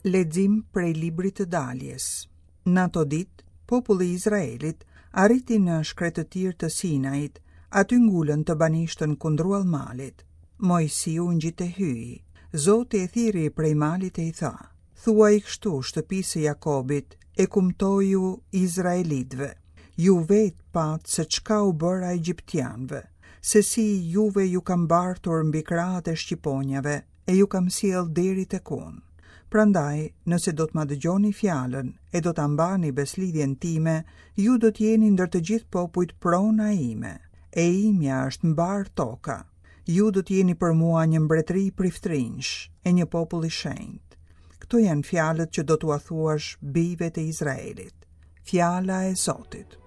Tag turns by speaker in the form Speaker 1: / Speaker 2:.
Speaker 1: Lexim prej librit të Daljes. Në ato ditë, populli i Izraelit arriti në shkretëtir të Sinait, aty ngulën të banishtën kundruall malit. Mojsiu ngjit e hyi. Zoti e thiri prej malit e i tha: thuaj kështu shtëpisë së Jakobit, e kumtoju Izraelitëve. Ju vetë patë se çka u bëra egjiptianëve, se si juve ju kam bartur mbi krahët e shqiponjave e ju kam sjell deri tek unë. Prandaj, nëse do të ma dëgjoni fjalën e do ta mbani beslidhjen time, ju do t'jeni ndër të gjithë popujt prona ime. E imja është mbar toka. Ju do t'jeni për mua një mbretëri priftrinjsh e një popull i shenjtë. Këto janë fjalët që do t'ua thuash bijve të Izraelit. Fjala e Zotit.